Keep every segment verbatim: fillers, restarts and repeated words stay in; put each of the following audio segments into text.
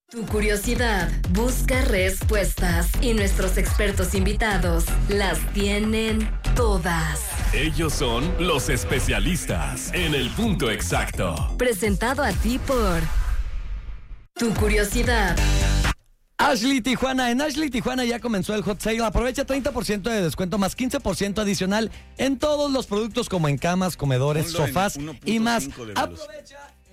Tu curiosidad busca respuestas y nuestros expertos invitados las tienen todas. Ellos son los especialistas en el punto exacto. Presentado a ti por Tu Curiosidad. Ashley Tijuana. En Ashley Tijuana ya comenzó el hot sale. Aprovecha treinta por ciento de descuento más quince por ciento adicional en todos los productos como en camas, comedores, Ponlo sofás y más. Aprovecha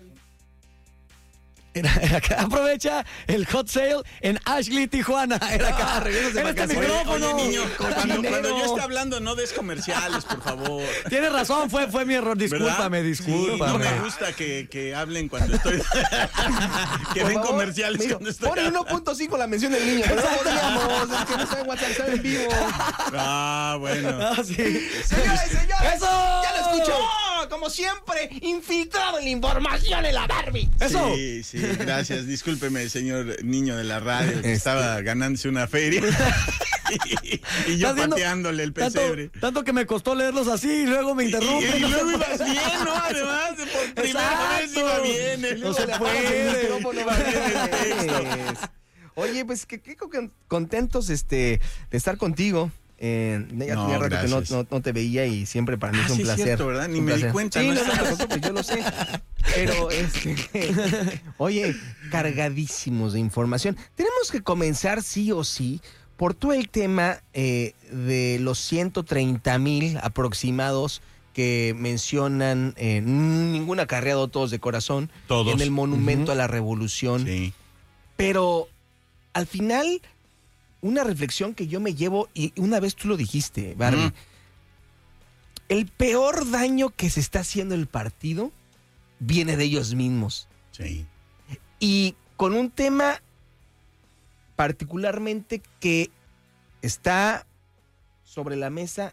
Era, era acá. Aprovecha el hot sale en Ashley Tijuana. Era acá. Ah, en este vacaciones. micrófono. Oye, niño, cuando, cuando yo esté hablando, no des comerciales, por favor. Tienes razón, fue, fue mi error. Discúlpame, ¿verdad? discúlpame. Sí, no me gusta que, que hablen cuando estoy. que den comerciales Mijo, cuando estoy. Pon uno punto cinco la mención del niño. Pero no podíamos. Es que no está en WhatsApp, está en vivo. Ah, bueno. Ah, sí. Señoras y señores, ¡Eso! ya lo escuchó. Como siempre, infiltrado en la información en la Barbie. ¡Eso! Sí, sí, gracias. Discúlpeme, señor niño de la radio, que estaba ganándose una feria. y, y yo Estás viendo pateándole el pesebre. Tanto, tanto que me costó leerlos así y luego me Y, interrumpen. y no se luego puede. ibas bien, ¿no? Además, de por primera Exacto. vez iba bien. ¿eh? No se Le puede. apagas el micrófono, Iba bien el Barbie. Oye, pues que, que con- contentos este, de estar contigo. Eh, ya No, tenía rato que no, gracias. no, no te veía y siempre para mí Ah, es un sí, es placer. cierto, ¿verdad? Ni un me di placer. cuenta, Sí, no no, no te estabas. preocupes, yo lo sé. Pero, este, oye, cargadísimos de información. Tenemos que comenzar sí o sí por todo el tema eh, de los ciento treinta mil aproximados que mencionan, eh, ningún acarreado, todos de corazón, Todos. en el Monumento a la Revolución. Sí. Pero al final, una reflexión que yo me llevo, y una vez tú lo dijiste, Barbie, Mm. el peor daño que se está haciendo el partido viene de ellos mismos. Sí. Y con un tema particularmente que está sobre la mesa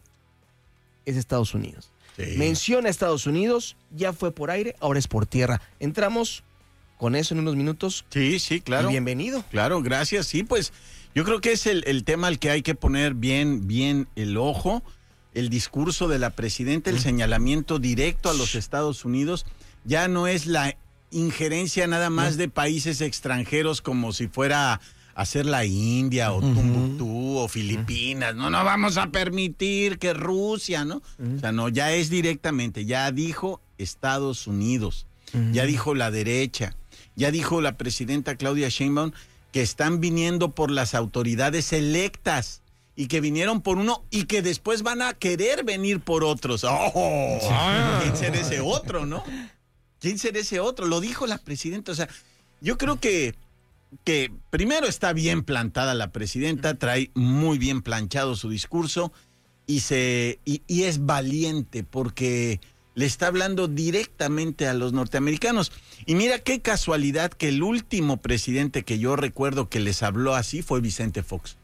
es Estados Unidos. Sí. Menciona Estados Unidos, ya fue por aire, ahora es por tierra. Entramos con eso en unos minutos. Sí, sí, claro. Y bienvenido. Claro, gracias. Sí, pues yo creo que es el, el tema al que hay que poner bien, bien el ojo, el discurso de la presidenta, el señalamiento directo a los Estados Unidos. Ya no es la injerencia nada más de países extranjeros como si fuera a ser la India o Tumbuctú o Filipinas. No, no vamos a permitir que Rusia, ¿no? O sea, no, ya es directamente, ya dijo Estados Unidos, ya dijo la derecha, ya dijo la presidenta Claudia Sheinbaum que están viniendo por las autoridades electas y que vinieron por uno y que después van a querer venir por otros. ¡Oh! ¿Quién será ese otro, no? ¿Quién será ese otro? Lo dijo la presidenta. O sea, yo creo que, que primero está bien plantada la presidenta, trae muy bien planchado su discurso y, se, y, y es valiente porque le está hablando directamente a los norteamericanos. Y mira qué casualidad que el último presidente que yo recuerdo que les habló así fue Vicente Fox.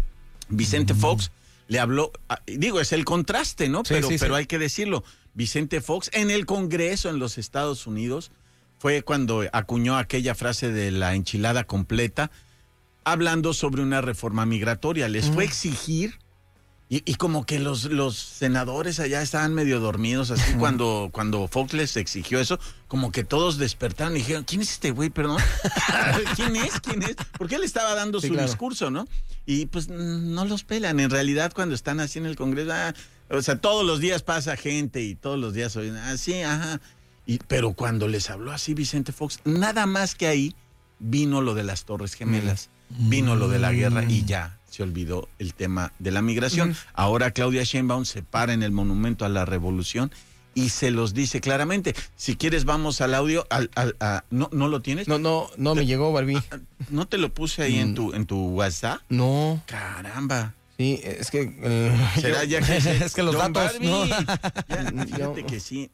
Vicente Fox le habló, digo, es el contraste, ¿no? Sí, pero sí, pero sí. hay que decirlo. Vicente Fox en el Congreso en los Estados Unidos fue cuando acuñó aquella frase de la enchilada completa, hablando sobre una reforma migratoria. Les fue a exigir, y, y como que los, los senadores allá estaban medio dormidos, así cuando, cuando Fox les exigió eso, como que todos despertaron y dijeron, ¿quién es este güey, perdón? ¿Quién es? ¿Quién es? Porque él estaba dando Sí, su claro. discurso, ¿no? Y pues no los pelan. En realidad, cuando están así en el Congreso, ah, o sea, todos los días pasa gente y todos los días oyen, ah, sí, ajá. Y, pero cuando les habló así Vicente Fox, nada más que ahí vino lo de las Torres Gemelas, vino lo de la guerra y ya se olvidó el tema de la migración. Mm. Ahora Claudia Sheinbaum se para en el Monumento a la Revolución y se los dice claramente. Si quieres vamos al audio, al, al, a- ¿no, ¿no lo tienes? No, no, no me llegó, Barbie. ¿No te lo puse ahí en tu en tu WhatsApp? No, Caramba. sí, es que... eh, ¿Será yo- ya que se- Es que los Don datos, Barbie, ¿no? ya, fíjate que sí.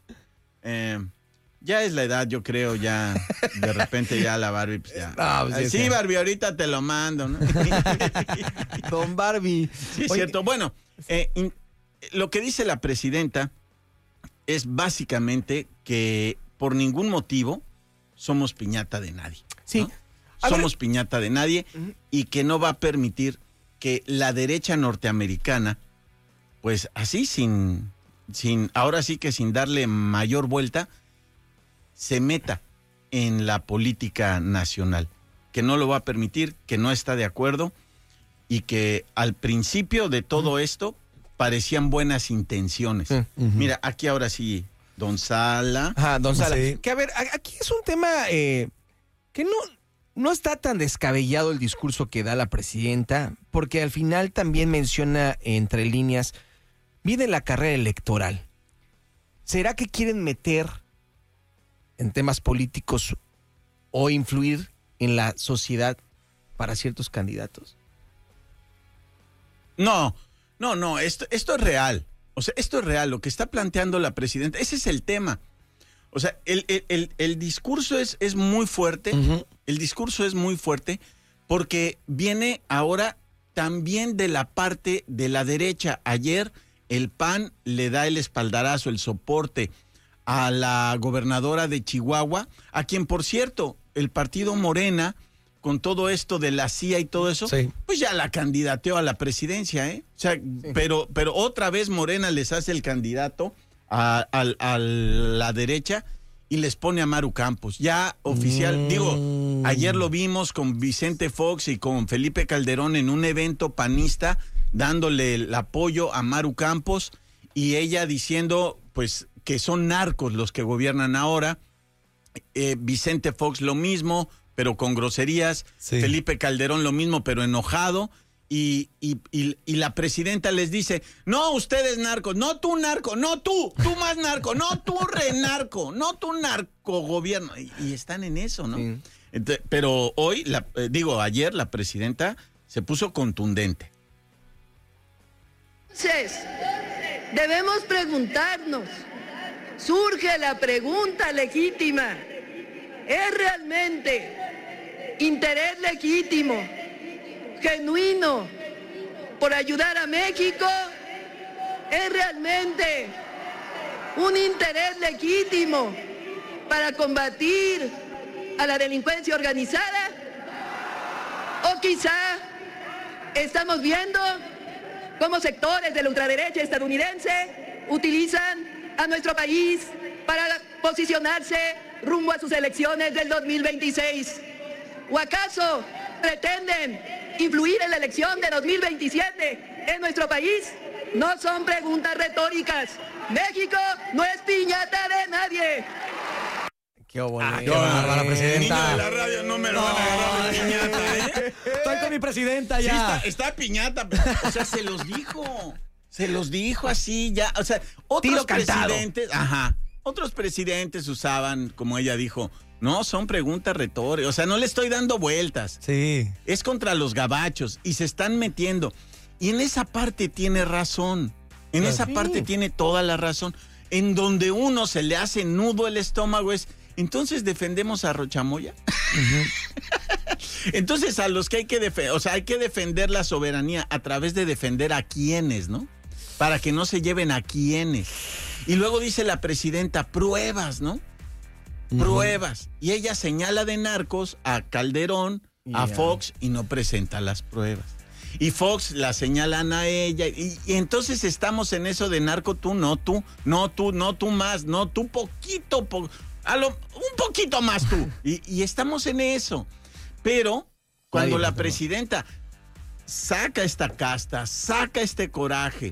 Eh, ya es la edad, yo creo, ya de repente ya la Barbie, pues ya. Ah, pues, Ah, sí, sí, sí. Barbie, ahorita te lo mando, ¿no? Don Barbie. Sí, es Oye, cierto. Bueno, eh, in- lo que dice la presidenta es básicamente que por ningún motivo somos piñata de nadie. Sí. ¿no? A ver. Somos piñata de nadie Ujú. y que no va a permitir que la derecha norteamericana, pues así sin, sin, ahora sí que sin darle mayor vuelta, se meta en la política nacional. que no lo va a permitir, que no está de acuerdo y que al principio de todo uh-huh. esto parecían buenas intenciones. Uh-huh. Mira, aquí ahora sí, Don Sala. Ajá, Don Sala. Sí. Que a ver, aquí es un tema eh, que no, no está tan descabellado el discurso que da la presidenta, porque al final también menciona entre líneas, viene la carrera electoral. ¿Será que quieren meter en temas políticos o influir en la sociedad para ciertos candidatos? No, no, no, esto, esto es real. O sea, esto es real, lo que está planteando la presidenta, ese es el tema. O sea, el, el, el, el discurso es, es muy fuerte, uh-huh. el discurso es muy fuerte porque viene ahora también de la parte de la derecha. Ayer el P A N le da el espaldarazo, el soporte a la gobernadora de Chihuahua, a quien, por cierto, el partido Morena, con todo esto de la C I A y todo eso, sí. pues ya la candidateó a la presidencia, ¿eh? O sea, sí. pero, pero otra vez Morena les hace el candidato a, a, a la derecha y les pone a Maru Campos. Ya oficial, mm. digo, ayer lo vimos con Vicente Fox y con Felipe Calderón en un evento panista, dándole el apoyo a Maru Campos y ella diciendo, pues, que son narcos los que gobiernan ahora. Eh, Vicente Fox lo mismo, pero con groserías, sí. Felipe Calderón lo mismo, pero enojado, y, y, y, y la presidenta les dice, no, ustedes narcos, no tú narco, no tú, tú más narco, no tú renarco, no tú narco gobierno, y, y están en eso, ¿no? Sí. Entonces, pero hoy, la, eh, digo, ayer la presidenta se puso contundente. Entonces, debemos preguntarnos, surge la pregunta legítima, ¿es realmente interés legítimo, genuino, por ayudar a México? ¿Es realmente un interés legítimo para combatir a la delincuencia organizada? ¿O quizá estamos viendo cómo sectores de la ultraderecha estadounidense utilizan a nuestro país para posicionarse rumbo a sus elecciones del dos mil veintiséis? ¿O acaso pretenden influir en la elección de dos mil veintisiete en nuestro país? No son preguntas retóricas. México no es piñata de nadie. Qué bonito. Ah, qué bárbara, presidenta. Niño de la radio, no me lo van a agarrar de piñata, ¿eh? Estoy con mi presidenta ya. Sí, está, está piñata. O sea, se los dijo. Se los dijo así ya. O sea, otros Tiro presidentes. cantado. Ajá. Otros presidentes usaban, como ella dijo, no, son preguntas retóricas. O sea, no le estoy dando vueltas. Sí. Es contra los gabachos y se están metiendo. Y en esa parte tiene razón. En esa sí. parte tiene toda la razón. En donde uno se le hace nudo el estómago es, entonces defendemos a Rochamoya. Uh-huh. Entonces a los que hay que defender, o sea, hay que defender la soberanía a través de defender a quienes, ¿no? Para que no se lleven a quienes. Y luego dice la presidenta, pruebas, ¿no? Uh-huh. Pruebas. Y ella señala de narcos a Calderón, yeah. a Fox, y no presenta las pruebas. Y Fox la señalan a ella. Y, y entonces estamos en eso de narco, tú, no tú, no tú, no tú más, no tú poquito, po, a lo, un poquito más tú. Y, y estamos en eso. Pero cuando Ay, la presidenta saca esta casta, saca este coraje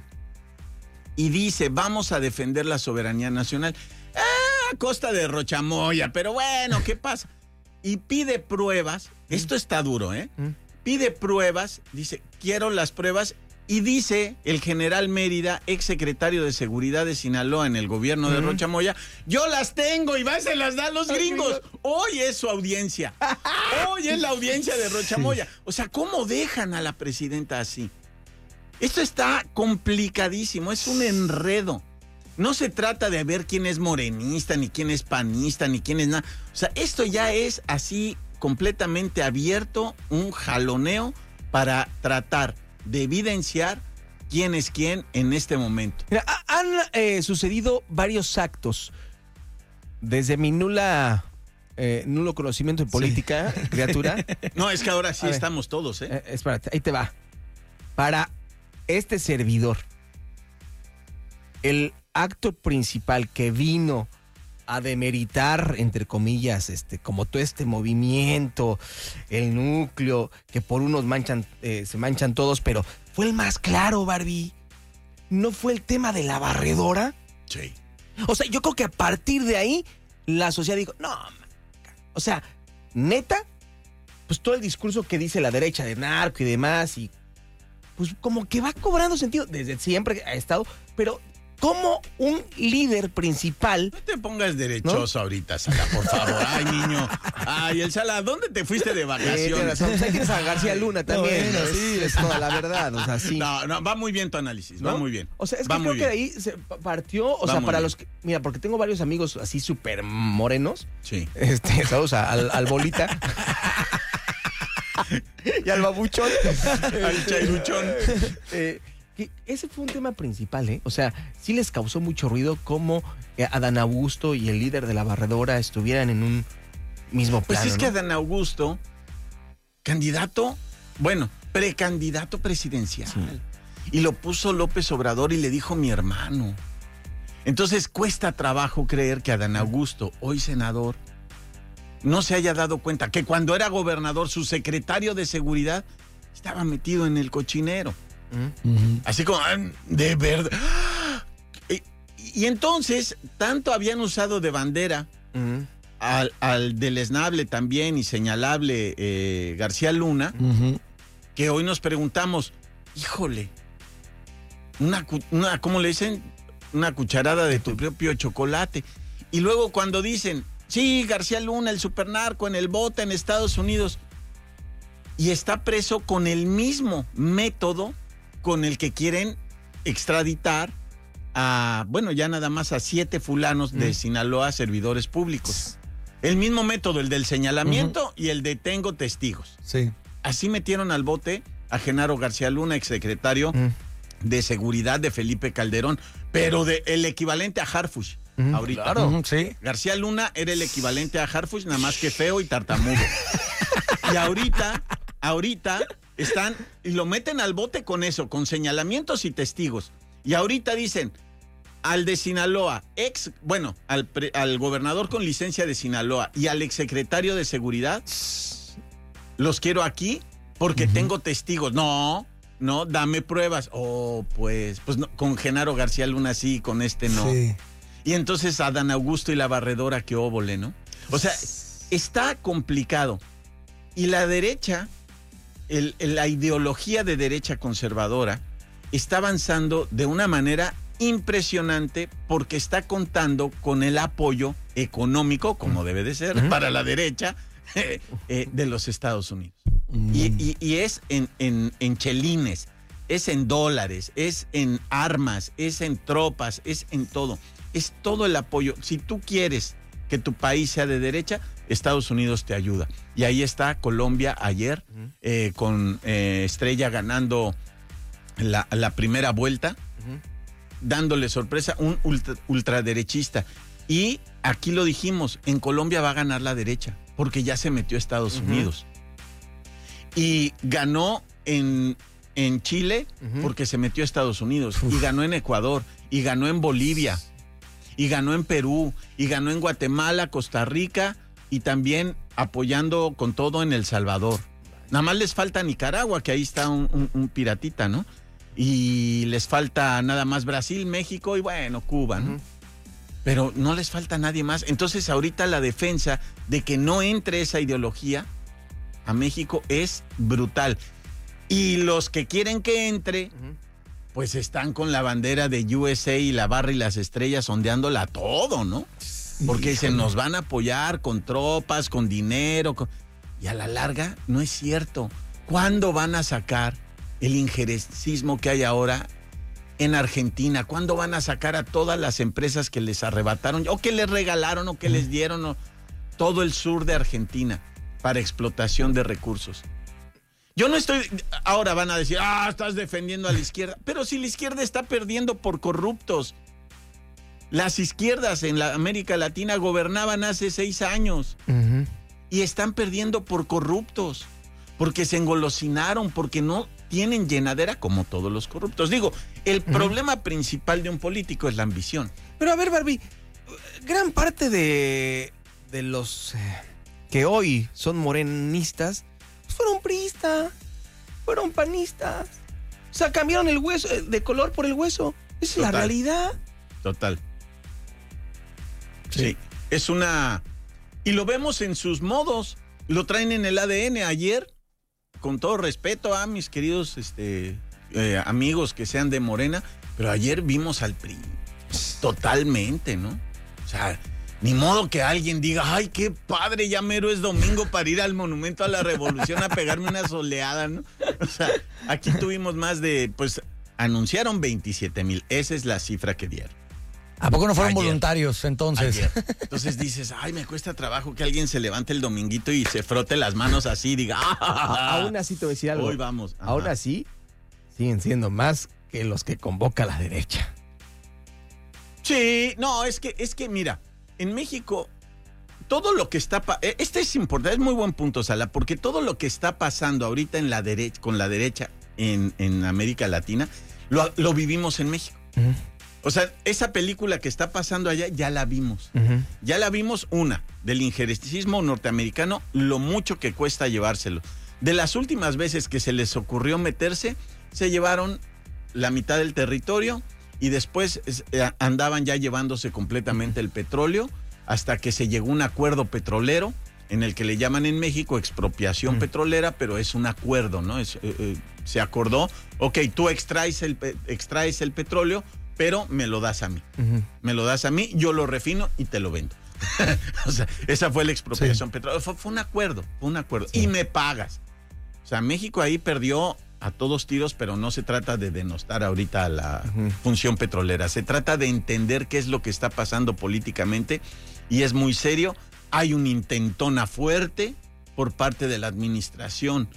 y dice, vamos a defender la soberanía nacional, ah, a costa de Rochamoya, pero bueno, ¿qué pasa? Y pide pruebas, esto está duro, ¿eh? Pide pruebas, dice, quiero las pruebas, y dice el general Mérida, ex secretario de Seguridad de Sinaloa en el gobierno de Rochamoya, yo las tengo y va, se las da a los gringos. Hoy es su audiencia. Hoy es la audiencia de Rochamoya. O sea, ¿cómo dejan a la presidenta así? Esto está complicadísimo, es un enredo. No se trata de ver quién es morenista, ni quién es panista, ni quién es nada. O sea, esto ya es así completamente abierto, un jaloneo para tratar de evidenciar quién es quién en este momento. Mira, han eh, sucedido varios actos desde mi nula eh, nulo conocimiento de política, sí. criatura. No, es que ahora sí estamos todos, ¿eh? eh espérate, ahí te va. Para este servidor, el acto principal que vino a demeritar, entre comillas, este, como todo este movimiento, el núcleo, que por unos manchan, eh, se manchan todos, pero fue el más claro, Barbie. ¿No fue el tema de la barredora? Sí. O sea, yo creo que a partir de ahí, la sociedad dijo, no, man. O sea, neta, pues todo el discurso que dice la derecha de narco y demás, y pues como que va cobrando sentido, desde siempre ha estado, pero como un líder principal. No te pongas derechoso, ¿no? Ahorita, Sala, por favor. Ay, niño. Ay, el Sala, ¿dónde te fuiste de vacaciones? Eh, ahí tienes a García Luna también. No, bueno, sí, es toda la verdad. O sea, sí. No, no, va muy bien tu análisis, ¿no? Va muy bien. O sea, es que va creo que de ahí se partió, o va sea, para bien. los que, mira, porque tengo varios amigos así súper morenos. Sí. Este, ¿sabes? Al, al bolita. Y al babuchón. Al chairuchón. Eh, que ese fue un tema principal, ¿eh? O sea, sí les causó mucho ruido cómo eh, Adán Augusto y el líder de la barredora estuvieran en un mismo plano. Pues es que ¿no? Adán Augusto, candidato, bueno, precandidato presidencial. Sí. Y lo puso López Obrador y le dijo mi hermano. Entonces cuesta trabajo creer que Adán Augusto, hoy senador, no se haya dado cuenta que cuando era gobernador su secretario de seguridad estaba metido en el cochinero. Uh-huh. Así como, de verdad. Y, y entonces, tanto habían usado de bandera Uh-huh. al, al deleznable también y señalable eh, García Luna, Uh-huh. que hoy nos preguntamos, híjole, una, una, ¿cómo le dicen? Una cucharada de tu propio chocolate. Y luego cuando dicen, sí, García Luna, el supernarco en el bote en Estados Unidos, y está preso con el mismo método con el que quieren extraditar a, bueno, ya nada más a siete fulanos de Mm. Sinaloa, servidores públicos. El mismo método, el del señalamiento uh-huh. y el de tengo testigos. Sí. Así metieron al bote a Genaro García Luna, exsecretario Mm. de Seguridad de Felipe Calderón, pero de, el equivalente a Harfuch. Mm, ahorita. Claro, uh-huh, sí. García Luna era el equivalente a Harfuch, nada más que feo y tartamudo. Y ahorita, ahorita están, y lo meten al bote con eso, con señalamientos y testigos. Y ahorita dicen, al de Sinaloa, ex, bueno, al, pre, al gobernador con licencia de Sinaloa y al exsecretario de Seguridad, los quiero aquí porque uh-huh. tengo testigos. No, no, dame pruebas. Oh, pues, pues no, con Genaro García Luna sí, con este no. Sí. Y entonces Adán Augusto y la barredora, qué óvole, ¿no? O sea, está complicado. Y la derecha, el, el, la ideología de derecha conservadora, está avanzando de una manera impresionante porque está contando con el apoyo económico, como debe de ser, uh-huh. para la derecha eh, eh, de los Estados Unidos. Uh-huh. Y, y, y es en, en, en chelines, es en dólares, es en armas, es en tropas, es en todo. Es todo el apoyo. Si tú quieres que tu país sea de derecha, Estados Unidos te ayuda. Y ahí está Colombia ayer, uh-huh. eh, con eh, Estrella ganando la, la primera vuelta, uh-huh. dándole sorpresa a un ultra, ultraderechista. Y aquí lo dijimos, en Colombia va a ganar la derecha, porque ya se metió a Estados uh-huh. Unidos. Y ganó en, en Chile, uh-huh. porque se metió a Estados Unidos. Uf. Y ganó en Ecuador, y ganó en Bolivia, y ganó en Perú, y ganó en Guatemala, Costa Rica, y también apoyando con todo en El Salvador. Nada más les falta Nicaragua, que ahí está un, un, un piratita, ¿no? Y les falta nada más Brasil, México y bueno, Cuba, ¿no? Uh-huh. Pero no les falta nadie más. Entonces ahorita la defensa de que no entre esa ideología a México es brutal. Y los que quieren que entre, uh-huh. pues están con la bandera de U S A y la barra y las estrellas ondeándola todo, ¿no? Porque se nos van a apoyar con tropas, con dinero. Con... Y a la larga, no es cierto. ¿Cuándo van a sacar el injerencismo que hay ahora en Argentina? ¿Cuándo van a sacar a todas las empresas que les arrebataron, o que les regalaron, o que les dieron o... todo el sur de Argentina para explotación de recursos? Yo no estoy... Ahora van a decir, ah, estás defendiendo a la izquierda. Pero si la izquierda está perdiendo por corruptos. Las izquierdas en la América Latina gobernaban hace seis años. Uh-huh. Y están perdiendo por corruptos. Porque se engolosinaron, porque no tienen llenadera como todos los corruptos. Digo, el uh-huh. problema principal de un político es la ambición. Pero a ver, Barbie, gran parte de, de los eh, que hoy son morenistas pues fueron priistas, fueron panistas. O sea, cambiaron el hueso eh, de color por el hueso. Esa es la realidad. Total. Sí. sí. Es una... Y lo vemos en sus modos. Lo traen en el A D N. Ayer, con todo respeto a mis queridos este, eh, amigos que sean de Morena, pero ayer vimos al P R I totalmente, ¿no? O sea, ni modo que alguien diga, ay, qué padre, ya mero es domingo para ir al Monumento a la Revolución a pegarme una soleada, ¿no? O sea, aquí tuvimos más de, pues, anunciaron veintisiete mil. Esa es la cifra que dieron. ¿A poco no fueron Ayer. voluntarios entonces? Ayer. Entonces dices, ay, me cuesta trabajo que alguien se levante el dominguito y se frote las manos así y diga, ah, Aún así te voy a decir algo. Hoy vamos. Ajá. Aún así, siguen siendo más que los que convoca la derecha. Sí, no, es que, es que mira, en México, todo lo que está, pa- este es importante, es muy buen punto, Sala, porque todo lo que está pasando ahorita en la derecha, con la derecha en, en América Latina, lo, lo vivimos en México. Uh-huh. O sea, esa película que está pasando allá, ya la vimos. Uh-huh. Ya la vimos, una, del injerencismo norteamericano, lo mucho que cuesta llevárselo. De las últimas veces que se les ocurrió meterse, se llevaron la mitad del territorio y después eh, andaban ya llevándose completamente el petróleo hasta que se llegó a un acuerdo petrolero en el que le llaman en México expropiación uh-huh. petrolera, pero es un acuerdo, ¿no? Es, eh, eh, se acordó, ok, tú extraes el, extraes el petróleo, pero me lo das a mí. Uh-huh. Me lo das a mí, yo lo refino y te lo vendo. O sea, esa fue la expropiación sí. petrolera. Fue, fue un acuerdo, fue un acuerdo. Sí. Y me pagas. O sea, México ahí perdió a todos tiros, pero no se trata de denostar ahorita a la uh-huh. función petrolera. Se trata de entender qué es lo que está pasando políticamente y es muy serio. Hay una intentona fuerte por parte de la administración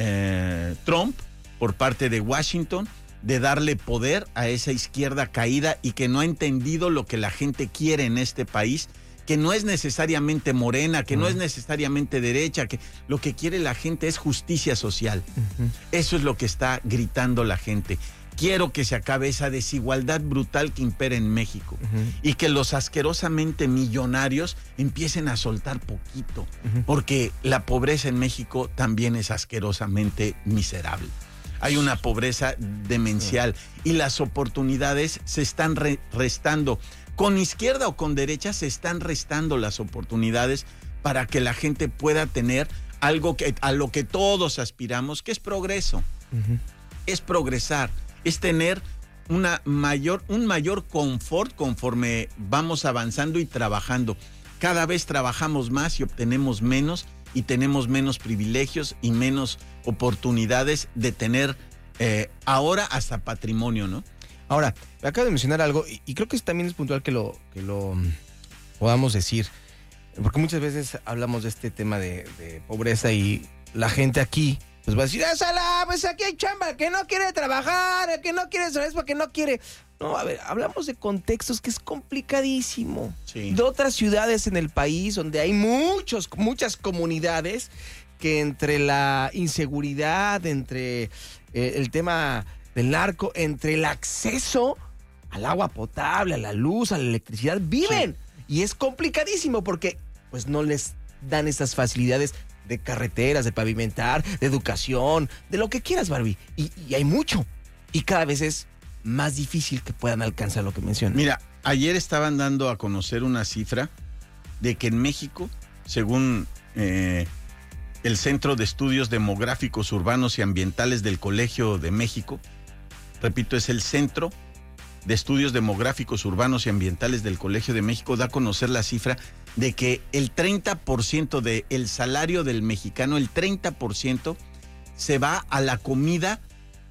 eh, Trump, por parte de Washington, de darle poder a esa izquierda caída y que no ha entendido lo que la gente quiere en este país, que no es necesariamente morena, que uh-huh. no es necesariamente derecha, que lo que quiere la gente es justicia social. Uh-huh. Eso es lo que está gritando la gente. Quiero que se acabe esa desigualdad brutal que impera en México uh-huh. y que los asquerosamente millonarios empiecen a soltar poquito, uh-huh. porque la pobreza en México también es asquerosamente miserable. Hay una pobreza demencial uh-huh. y las oportunidades se están re- restando. Con izquierda o con derecha se están restando las oportunidades para que la gente pueda tener algo que, a lo que todos aspiramos, que es progreso. Uh-huh. Es progresar, es tener una mayor, un mayor confort conforme vamos avanzando y trabajando. Cada vez trabajamos más y obtenemos menos y tenemos menos privilegios y menos oportunidades de tener eh, ahora hasta patrimonio, ¿no? Ahora, me acabo de mencionar algo y, y creo que también es puntual que lo, que lo um, podamos decir, porque muchas veces hablamos de este tema de, de pobreza y la gente aquí pues va a decir, ¡ah, Sala, pues aquí hay chamba, que no quiere trabajar, el que no quiere eso es porque no quiere! No, a ver, hablamos de contextos que es complicadísimo. Sí. De otras ciudades en el país donde hay muchos, muchas comunidades que entre la inseguridad, entre eh, el tema del narco, entre el acceso al agua potable, a la luz, a la electricidad, viven. Sí. Y es complicadísimo porque pues no les dan esas facilidades de carreteras, de pavimentar, de educación, de lo que quieras, Barbie. Y, y hay mucho. Y cada vez es más difícil que puedan alcanzar lo que mencionas. Mira, ayer estaban dando a conocer una cifra de que en México, según eh, el Centro de Estudios Demográficos Urbanos y Ambientales del Colegio de México, repito, es el Centro de Estudios Demográficos Urbanos y Ambientales del Colegio de México, da a conocer la cifra de que el treinta por ciento del salario del mexicano, el treinta por ciento se va a la comida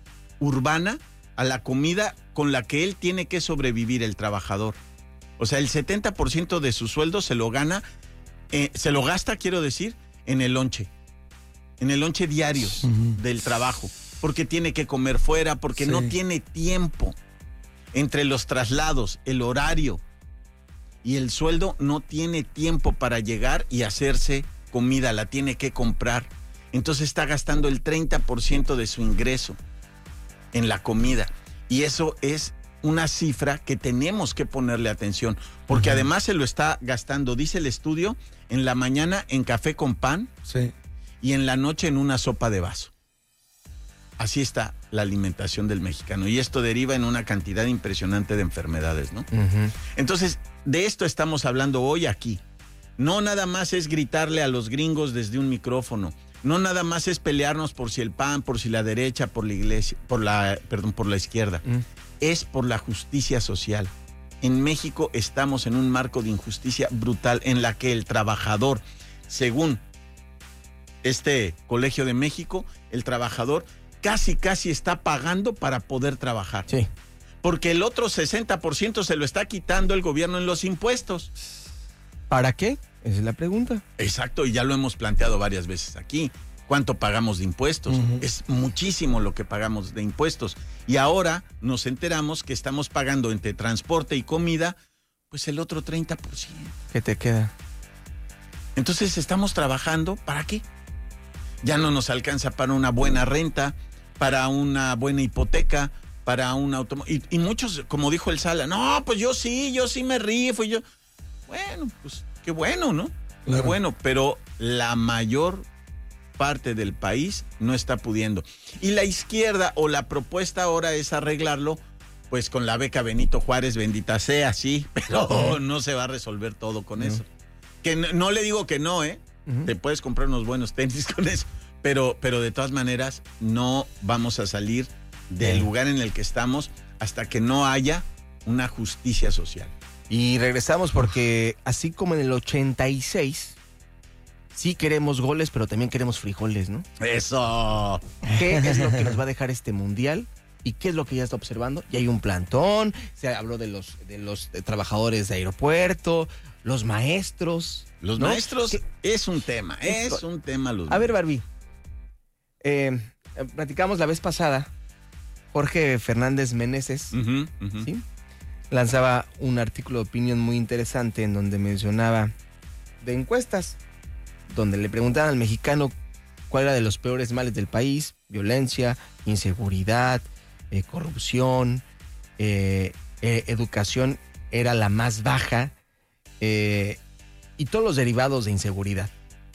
urbana, a la comida con la que él tiene que sobrevivir, el trabajador. O sea, el setenta por ciento de su sueldo se lo gana, eh, se lo gasta, quiero decir, en el lonche, en el lonche diario uh-huh. del trabajo, porque tiene que comer fuera, porque sí. no tiene tiempo. Entre los traslados, el horario y el sueldo, no tiene tiempo para llegar y hacerse comida, la tiene que comprar. Entonces está gastando el treinta por ciento de su ingreso en la comida. Y eso es una cifra que tenemos que ponerle atención, porque uh-huh. además se lo está gastando, dice el estudio, en la mañana en café con pan sí. y en la noche en una sopa de vaso. Así está la alimentación del mexicano y esto deriva en una cantidad impresionante de enfermedades, ¿no? Uh-huh. Entonces, de esto estamos hablando hoy aquí. No nada más es gritarle a los gringos desde un micrófono. No nada más es pelearnos por si el P A N, por si la derecha, por la iglesia, por la, perdón, por la izquierda. Uh-huh. Es por la justicia social. En México estamos en un marco de injusticia brutal en la que el trabajador, según este Colegio de México, el trabajador casi, casi está pagando para poder trabajar. Sí. Porque el otro sesenta por ciento se lo está quitando el gobierno en los impuestos. ¿Para qué? Esa es la pregunta. Exacto, y ya lo hemos planteado varias veces aquí. ¿Cuánto pagamos de impuestos? Uh-huh. Es muchísimo lo que pagamos de impuestos. Y ahora nos enteramos que estamos pagando entre transporte y comida, pues el otro treinta por ciento. ¿Qué te queda? Entonces estamos trabajando, ¿para qué? Ya no nos alcanza para una buena renta, para una buena hipoteca, para un automóvil. Y, y muchos, como dijo el Sala, no, pues yo sí, yo sí me rifo. Y yo, bueno, pues qué bueno, ¿no? Claro. Qué bueno, pero la mayor parte del país no está pudiendo. Y la izquierda o la propuesta ahora es arreglarlo, pues con la beca Benito Juárez, bendita sea, sí, pero no se va a resolver todo con uh-huh. eso. Que no, no le digo que no, ¿eh? Uh-huh. Te puedes comprar unos buenos tenis con eso, pero, pero de todas maneras no vamos a salir del uh-huh. lugar en el que estamos hasta que no haya una justicia social. Y regresamos porque así como en el ochenta y seis... sí queremos goles, pero también queremos frijoles, ¿no? ¡Eso! ¿Qué es lo que nos va a dejar este mundial? ¿Y qué es lo que ya está observando? Ya hay un plantón, se habló de los, de los trabajadores de aeropuerto, los maestros. Los ¿no? maestros ¿Qué? Es un tema, es un tema. Los a ver, Barbie, eh, platicamos la vez pasada, Jorge Fernández Meneses, uh-huh, uh-huh. ¿sí? lanzaba un artículo de opinión muy interesante en donde mencionaba de encuestas, donde le preguntaban al mexicano cuál era de los peores males del país: violencia, inseguridad, eh, corrupción, eh, eh, educación era la más baja, eh, y todos los derivados de inseguridad.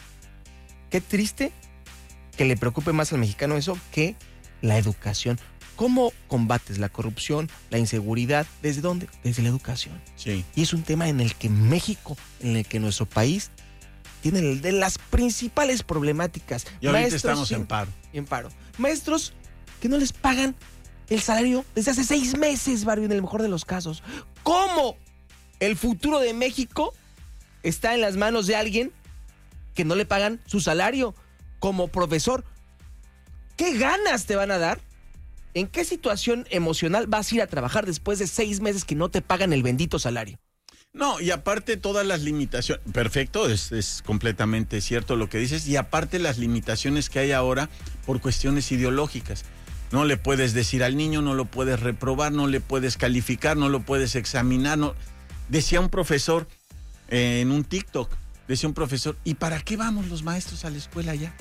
Qué triste que le preocupe más al mexicano eso que la educación. ¿Cómo combates la corrupción, la inseguridad? ¿Desde dónde? Desde la educación. Sí. Y es un tema en el que México, en el que nuestro país tiene de las principales problemáticas. Y ahorita Maestros, estamos sí, en paro. En paro. Maestros que no les pagan el salario desde hace seis meses, Barbie, en el mejor de los casos. ¿Cómo el futuro de México está en las manos de alguien que no le pagan su salario como profesor? ¿Qué ganas te van a dar? ¿En qué situación emocional vas a ir a trabajar después de seis meses que no te pagan el bendito salario? No, y aparte todas las limitaciones, perfecto, es, es completamente cierto lo que dices, y aparte las limitaciones que hay ahora por cuestiones ideológicas. No le puedes decir al niño, no lo puedes reprobar, no le puedes calificar, no lo puedes examinar. No. Decía un profesor eh, en un TikTok, decía un profesor, ¿y para qué vamos los maestros a la escuela ya?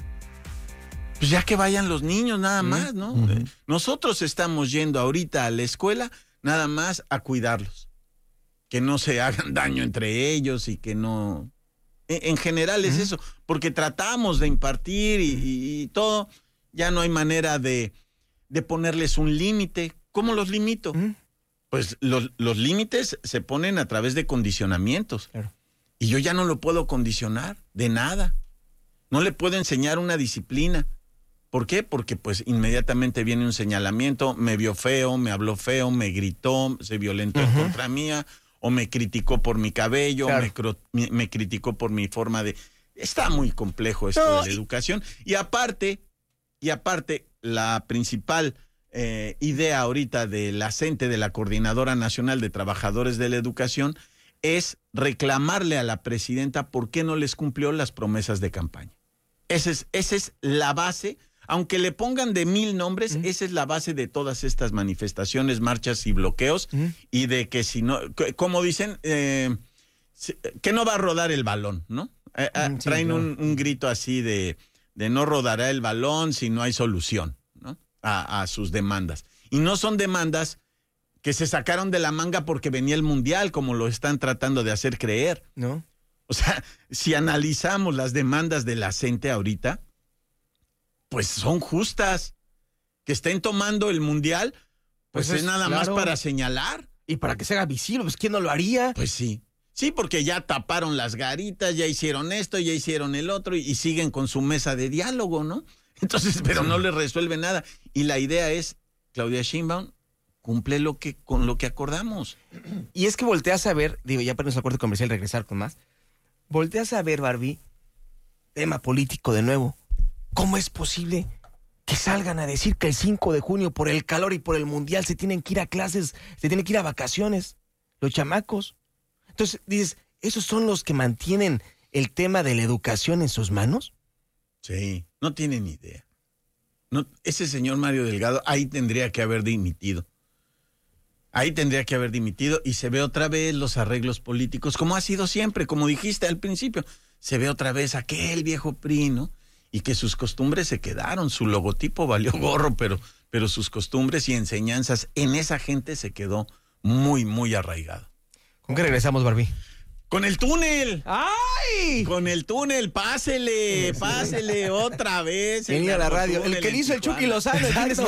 Pues ya que vayan los niños nada más, ¿no? Uh-huh. Nosotros estamos yendo ahorita a la escuela nada más a cuidarlos. Que no se hagan daño entre ellos y que no... En, en general es uh-huh. eso, porque tratamos de impartir y, y, y todo, ya no hay manera de, de ponerles un límite. ¿Cómo los limito? Uh-huh. Pues los, los límites se ponen a través de condicionamientos. Claro. Y yo ya no lo puedo condicionar de nada. No le puedo enseñar una disciplina. ¿Por qué? Porque pues inmediatamente viene un señalamiento, me vio feo, me habló feo, me gritó, se violentó uh-huh. en contra mía, o me criticó por mi cabello, claro. me, me, me criticó por mi forma de... Está muy complejo esto no. de la educación. Y aparte, y aparte, la principal eh, idea ahorita de la CENTE, de la Coordinadora Nacional de Trabajadores de la Educación, es reclamarle a la presidenta por qué no les cumplió las promesas de campaña. Esa es, esa es la base. Aunque le pongan de mil nombres, uh-huh. esa es la base de todas estas manifestaciones, marchas y bloqueos, uh-huh. y de que si no, como dicen, eh, que no va a rodar el balón, ¿no? Eh, uh-huh, sí, traen claro. un, un grito así de, de no rodará el balón si no hay solución, ¿no? A, a sus demandas. Y no son demandas que se sacaron de la manga porque venía el Mundial, como lo están tratando de hacer creer. ¿No? O sea, si analizamos las demandas de la gente ahorita, pues son justas. Que estén tomando el Mundial, pues, pues es, es nada claro. más para señalar. Y para que se haga visible, pues ¿quién no lo haría? Pues sí. Sí, porque ya taparon las garitas, ya hicieron esto, ya hicieron el otro, y, y siguen con su mesa de diálogo, ¿no? Entonces, pero sí. no les resuelve nada. Y la idea es, Claudia Sheinbaum cumple lo que, con lo que acordamos. Y es que volteas a ver, digo, ya para nuestro acuerdo comercial regresar con más, volteas a ver, Barbie, tema político de nuevo. ¿Cómo es posible que salgan a decir que el cinco de junio, por el calor y por el Mundial, se tienen que ir a clases, se tienen que ir a vacaciones, los chamacos? Entonces, dices, ¿esos son los que mantienen el tema de la educación en sus manos? Sí, no tienen idea. No, ese señor Mario Delgado ahí tendría que haber dimitido. Ahí tendría que haber dimitido y se ve otra vez los arreglos políticos, como ha sido siempre, como dijiste al principio. Se ve otra vez aquel viejo P R I, ¿no? Y que sus costumbres se quedaron, su logotipo valió gorro, pero, pero sus costumbres y enseñanzas en esa gente se quedó muy, muy arraigado. ¿Con qué regresamos, Barbie? ¡Con el túnel! ¡Ay! Con el túnel, pásele, pásele otra vez. Venía a la radio, el que le hizo el Chucky Lozano.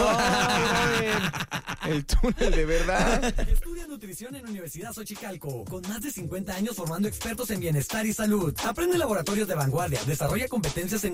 El túnel, de verdad. Estudia nutrición en Universidad Xochicalco, con más de cincuenta años formando expertos en bienestar y salud. Aprende laboratorios de vanguardia, desarrolla competencias en